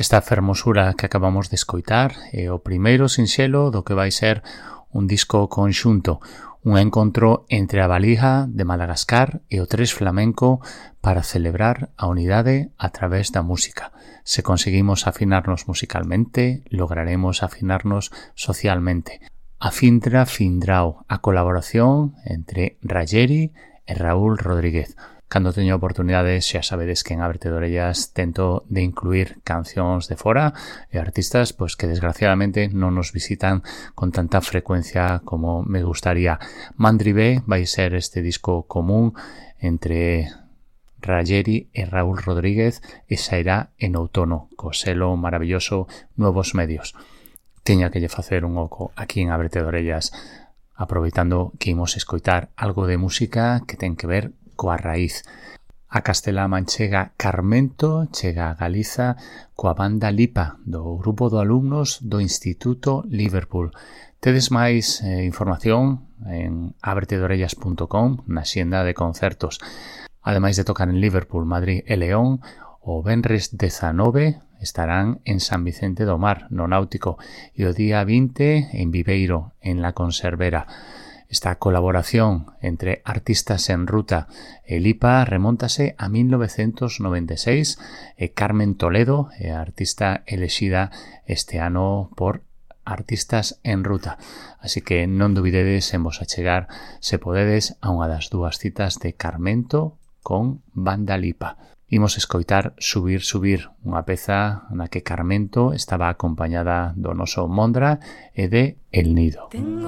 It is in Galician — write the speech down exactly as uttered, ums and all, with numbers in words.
Esta fermosura que acabamos de escoitar é o primeiro sinxelo do que vai ser un disco conxunto, un encontro entre a Valija de Madagascar e o Tres Flamenco para celebrar a unidade a través da música. Se conseguimos afinarnos musicalmente, lograremos afinarnos socialmente. A Findra Findrao, a colaboración entre Rayeri e Raúl Rodríguez. Cando teño oportunidade, xa sabedes que en Ábrete de Orellas tento de incluir cancións de fora e artistas pois que desgraciadamente non nos visitan con tanta frecuencia como me gustaría. Mandribé vai ser este disco común entre Rayeri e Raúl Rodríguez e sairá en outono, co selo maravilloso Nuevos Medios. Teña que lle facer un oco aquí en Ábrete de Orellas, aproveitando que imos escoitar algo de música que ten que ver coa raíz. A Castela manchega Carmento chega a Galiza coa banda Lipa do grupo de alumnos do Instituto Liverpool. Tedes máis eh, información en abretedorellas punto com na xenda de concertos. Ademais de tocar en Liverpool, Madrid e León, o venres dezanove estarán en San Vicente do Mar, no Náutico, e o día vinte en Viveiro, en La Conservera. Esta colaboración entre artistas en ruta e Lipa remóntase a mil novecentos noventa e seis e Carmen Toledo é a artista elexida este ano por Artistas en Ruta. Así que non dubidedes en vos achegar, se podedes, a unha das dúas citas de Carmento con Banda Lipa. Imos escoitar Subir, Subir, unha peza na que Carmento estaba acompañada do noso Mondra e de El Nido.